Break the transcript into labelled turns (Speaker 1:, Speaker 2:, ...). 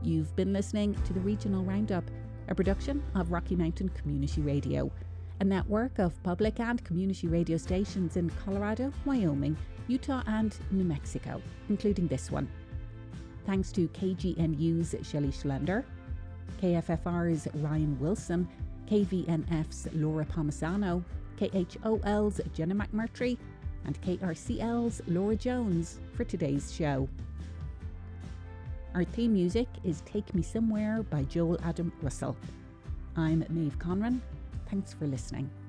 Speaker 1: You've been listening to the Regional Roundup, a production of Rocky Mountain Community Radio, a network of public and community radio stations in Colorado, Wyoming, Utah and New Mexico, including this one. Thanks to KGNU's Shelley Schlender, KFFR's Ryan Wilson, KVNF's Laura Pomisano, KHOL's Jenna McMurtry and KRCL's Laura Jones for today's show. Our theme music is Take Me Somewhere by Joel Adam Russell. I'm Maeve Conran. Thanks for listening.